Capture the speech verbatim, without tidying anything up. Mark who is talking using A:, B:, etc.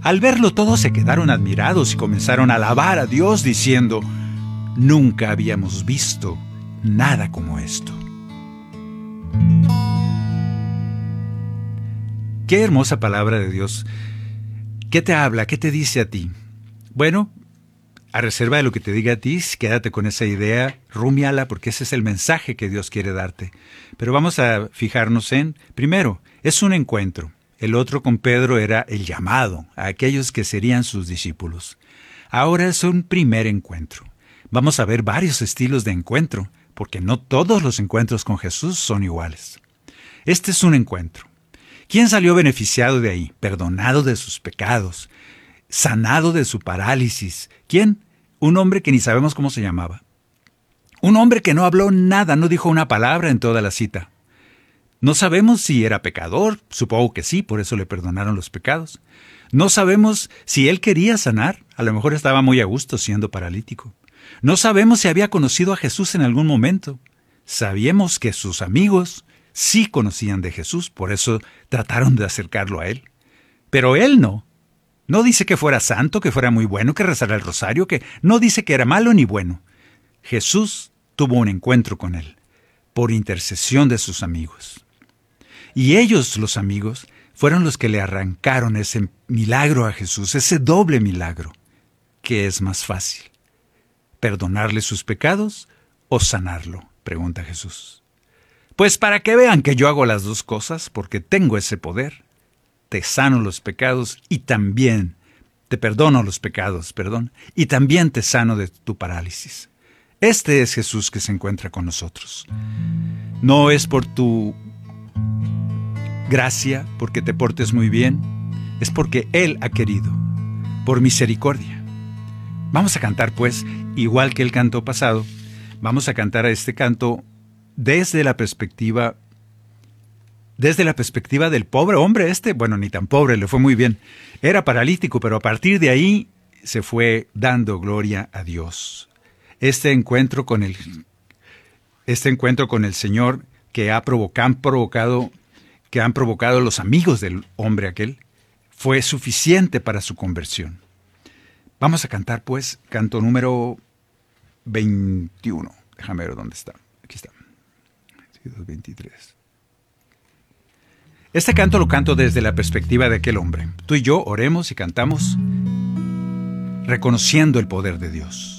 A: Al verlo todos se quedaron admirados y comenzaron a alabar a Dios diciendo: nunca habíamos visto nada como esto. Qué hermosa palabra de Dios. ¿Qué te habla? ¿Qué te dice a ti? Bueno, a reserva de lo que te diga a ti, quédate con esa idea, rúmiala, porque ese es el mensaje que Dios quiere darte. Pero vamos a fijarnos en, primero, es un encuentro. El otro con Pedro era el llamado a aquellos que serían sus discípulos. Ahora es un primer encuentro. Vamos a ver varios estilos de encuentro, porque no todos los encuentros con Jesús son iguales. Este es un encuentro. ¿Quién salió beneficiado de ahí? Perdonado de sus pecados, sanado de su parálisis. ¿Quién? Un hombre que ni sabemos cómo se llamaba. Un hombre que no habló nada, no dijo una palabra en toda la cita. No sabemos si era pecador, supongo que sí, por eso le perdonaron los pecados. No sabemos si él quería sanar, a lo mejor estaba muy a gusto siendo paralítico. No sabemos si había conocido a Jesús en algún momento. Sabíamos que sus amigos sí conocían de Jesús, por eso trataron de acercarlo a él. Pero él no. No dice que fuera santo, que fuera muy bueno, que rezara el rosario, que no dice que era malo ni bueno. Jesús tuvo un encuentro con él, por intercesión de sus amigos. Y ellos, los amigos, fueron los que le arrancaron ese milagro a Jesús, ese doble milagro. ¿Qué es más fácil? ¿Perdonarle sus pecados o sanarlo?, pregunta Jesús. Pues para que vean que yo hago las dos cosas, porque tengo ese poder. Te sano los pecados y también te perdono los pecados, perdón, y también te sano de tu parálisis. Este es Jesús que se encuentra con nosotros. No es por tu gracia, porque te portes muy bien, es porque Él ha querido, por misericordia. Vamos a cantar, pues, igual que el canto pasado, vamos a cantar a este canto desde la perspectiva Desde la perspectiva del pobre hombre este, bueno, ni tan pobre, le fue muy bien. Era paralítico, pero a partir de ahí se fue dando gloria a Dios. Este encuentro con el, este encuentro con el Señor que, ha provocado, han provocado, que han provocado los amigos del hombre aquel, fue suficiente para su conversión. Vamos a cantar, pues, canto número veintiuno. Déjame ver dónde está. Aquí está. veintidós, veintitrés. Este canto lo canto desde la perspectiva de aquel hombre. Tú y yo oremos y cantamos reconociendo el poder de Dios.